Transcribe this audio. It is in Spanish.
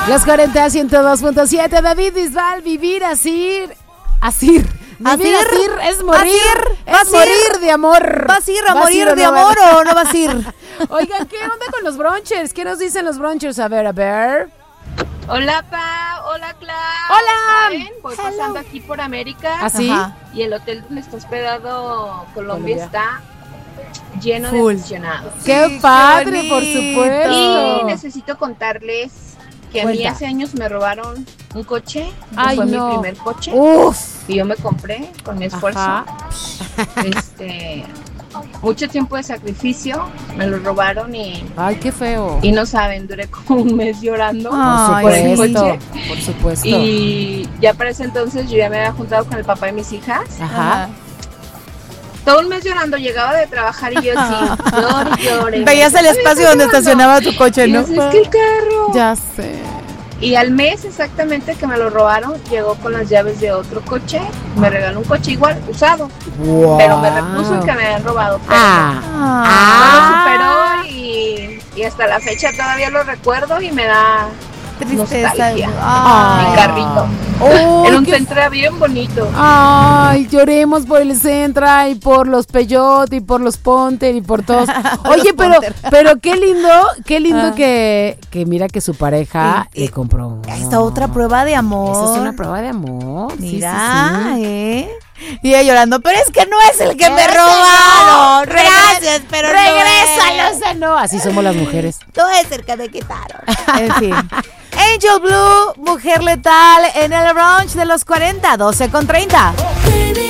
Los 40 102.7. David Bisbal, vivir así. Vivir así es morir. Es morir de amor. ¿Vas a ir a morir de amor o no vas a ir? Oigan, ¿qué onda con los brunchers? ¿Qué nos dicen los brunchers? A ver. Hola, Pa. Hola, Clau. Hola. ¿Saben? Voy pasando aquí por América. ¿Así? Y el hotel donde está hospedado Colombia está lleno de aficionados. ¡Qué padre, por supuesto! Y necesito contarles que a mí Cuenta. hace años me robaron un coche. Ay, fue no. mi primer coche. ¡Uf! Y yo me compré con mi esfuerzo. Ajá. Mucho tiempo de sacrificio. Me lo robaron ¡Ay, qué feo! y no saben, duré como un mes llorando. Por el supuesto, coche. por supuesto. Y ya para ese entonces yo ya me había juntado con el papá de mis hijas. Ajá. Todo un mes llorando, llegaba de trabajar y yo así, llore. Veías el espacio donde estacionaba tu coche, Y ¿no? yo, es que el carro. Ya sé. Y al mes exactamente que me lo robaron, llegó con las llaves de otro coche. Me regaló un coche igual, usado. Wow. Pero me repuso el que me habían robado. Pero Ah. lo superó y hasta la fecha todavía lo recuerdo y me da Tristeza. nostalgia. Ay. Mi carrito. ¡Oh, Era un qué Centra bien bonito. Ay, lloremos por el Centra y por los Peugeot y por los Ponter y por todos. Oye, pero qué lindo que mira que su pareja le compró. Esta otra prueba de amor. Esa es una prueba de amor. Mira, sí. Y ella llorando, pero es que no es el que me Ese robaron. no. Gracias, pero Regrésalo, ese no. Así somos las mujeres. no es el que me quitaron. En fin. Angel Blue, Mujer Letal en el brunch de los 40, 12:30.